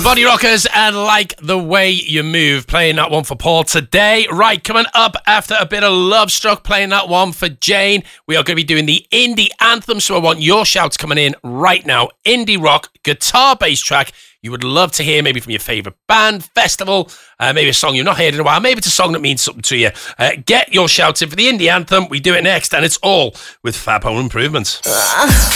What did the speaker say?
Body Rockers and Like the Way You Move, playing that one for Paul today. Right, coming up after a bit of Love Struck, playing that one for Jane. We are going to be doing the indie anthem, so I want your shouts coming in right now. Indie rock, guitar-based track you would love to hear, maybe from your favourite band, festival, maybe a song you've not heard in a while, maybe it's a song that means something to you. Get your shouts in for the indie anthem. We do it next, and it's all with Fab Home Improvement.